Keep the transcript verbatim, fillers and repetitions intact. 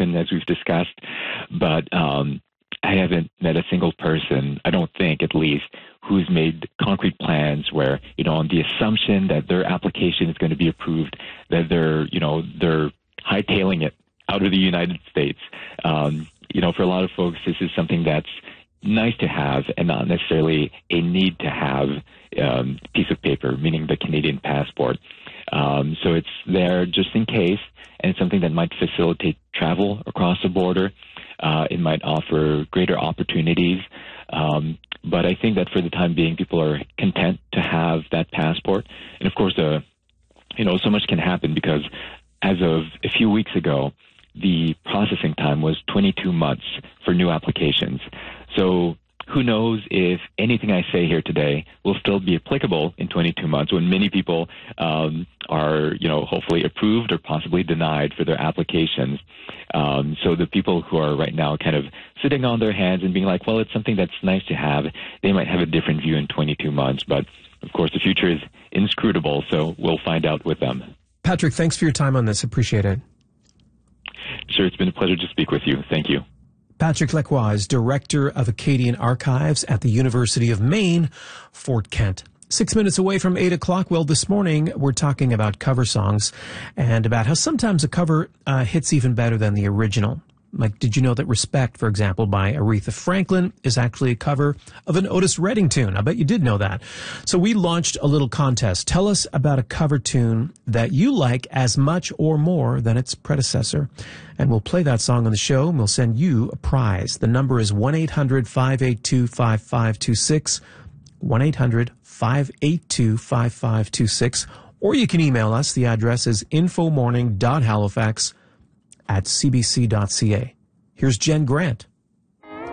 happen, as we've discussed, but um, I haven't met a single person, I don't think at least, who's made concrete plans where, you know, on the assumption that their application is going to be approved, that they're, you know, they're hightailing it out of the United States. Um, you know, for a lot of folks, this is something that's nice to have and not necessarily a need to have um, piece of paper, meaning the Canadian passport. Um, so it's there just in case, and it's something that might facilitate travel across the border. Uh, it might offer greater opportunities. Um, but I think that for the time being, people are content to have that passport. And of course, uh, you know, so much can happen because as of a few weeks ago, the processing time was twenty-two months for new applications. So who knows if anything I say here today will still be applicable in twenty-two months when many people um, are, you know, hopefully approved or possibly denied for their applications. Um, so the people who are right now kind of sitting on their hands and being like, well, it's something that's nice to have, they might have a different view in twenty-two months. But, of course, the future is inscrutable, so we'll find out with them. Patrick, thanks for your time on this. Appreciate it. Sure, it's been a pleasure to speak with you. Thank you. Patrick Lacroix is Director of Acadian Archives at the University of Maine, Fort Kent. Six minutes away from eight o'clock. Well, this morning we're talking about cover songs and about how sometimes a cover uh, hits even better than the original. Like, did you know that Respect, for example, by Aretha Franklin is actually a cover of an Otis Redding tune? I bet you did know that. So we launched a little contest. Tell us about a cover tune that you like as much or more than its predecessor. And we'll play that song on the show, and we'll send you a prize. The number is one eight hundred five eight two five five two six, one eight hundred five eight two five five two six, or you can email us. The address is infomorning dot halifax at c b c dot c a. Here's Jen Grant.